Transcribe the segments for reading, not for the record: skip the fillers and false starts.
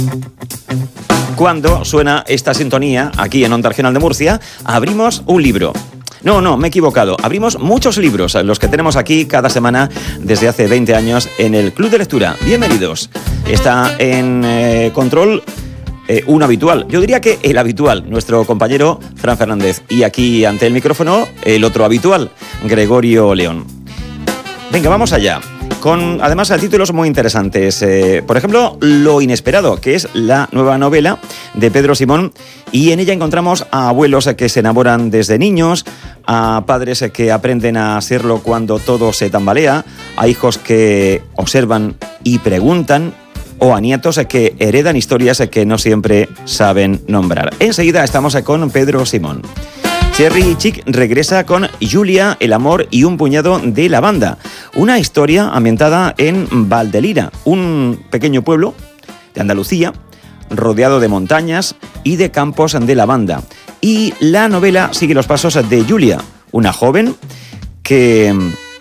Cuando suena esta sintonía aquí en Onda Regional de Murcia, abrimos un libro. No, me he equivocado. Abrimos muchos libros, los que tenemos aquí cada semana desde hace 20 años en el Club de Lectura. Bienvenidos. Está en control un habitual. Yo diría que el habitual, nuestro compañero Fran Fernández. Y aquí ante el micrófono, el otro habitual, Gregorio León. Venga, vamos allá. Con, además, títulos muy interesantes. Por ejemplo, Lo inesperado, que es la nueva novela de Pedro Simón, y en ella encontramos a abuelos que se enamoran desde niños, a padres que aprenden a serlo cuando todo se tambalea, a hijos que observan y preguntan, o a nietos que heredan historias que no siempre saben nombrar. Enseguida estamos con Pedro Simón. Cherry Chick regresa con Julia, el amor y un puñado de lavanda. Una historia ambientada en Valdelira, un pequeño pueblo de Andalucía, rodeado de montañas y de campos de lavanda. Y la novela sigue los pasos de Julia, una joven que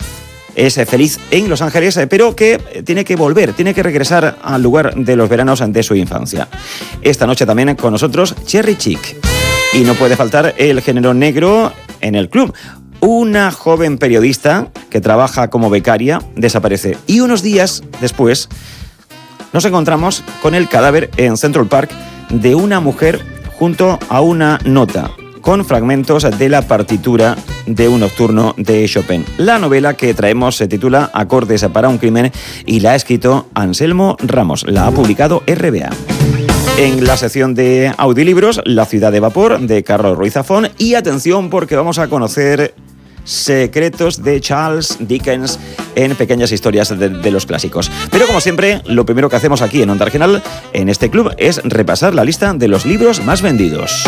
es feliz en Los Ángeles, pero que tiene que volver, tiene que regresar al lugar de los veranos de su infancia. Esta noche también con nosotros Cherry Chick. Y no puede faltar el género negro en el club. Una joven periodista que trabaja como becaria desaparece. Y unos días después nos encontramos con el cadáver en Central Park de una mujer junto a una nota con fragmentos de la partitura de un nocturno de Chopin. La novela que traemos se titula Acordes para un crimen y la ha escrito Anselmo Ramos. La ha publicado RBA. En la sección de audiolibros, La ciudad de vapor, de Carlos Ruiz Zafón. Y atención, porque vamos a conocer secretos de Charles Dickens en pequeñas historias de los clásicos. Pero como siempre, lo primero que hacemos aquí en Onda Regional, en este club, es repasar la lista de los libros más vendidos.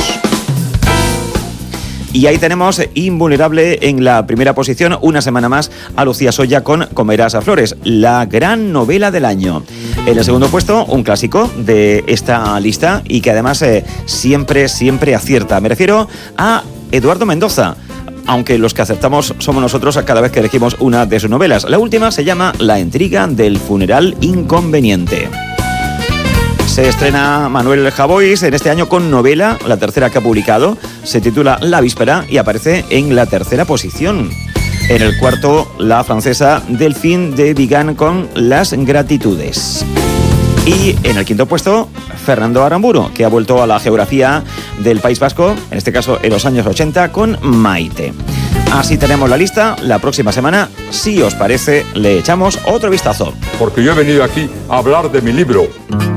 Y ahí tenemos invulnerable en la primera posición, una semana más, a Lucía Soya con Comerás a Flores, la gran novela del año. En el segundo puesto, un clásico de esta lista y que además siempre acierta. Me refiero a Eduardo Mendoza, aunque los que aceptamos somos nosotros cada vez que elegimos una de sus novelas. La última se llama La intriga del funeral inconveniente. Se estrena Manuel Javois en este año con novela, la tercera que ha publicado. Se titula La víspera y aparece en la tercera posición. En el cuarto, la francesa Delphine de Vigan con Las gratitudes. Y en el quinto puesto, Fernando Aramburu, que ha vuelto a la geografía del País Vasco, en este caso en los años 80, con Maite. Así tenemos la lista. La próxima semana, si os parece, le echamos otro vistazo. Porque yo he venido aquí a hablar de mi libro.